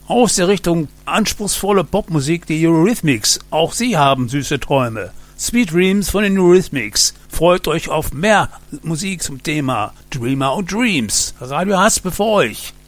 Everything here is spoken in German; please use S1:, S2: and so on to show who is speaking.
S1: Aus der Richtung anspruchsvolle Popmusik die Eurythmics. Auch sie haben süße Träume. Sweet Dreams von den Eurythmics. Freut euch auf mehr Musik zum Thema Dreamer und Dreams. Radio Haspe für euch.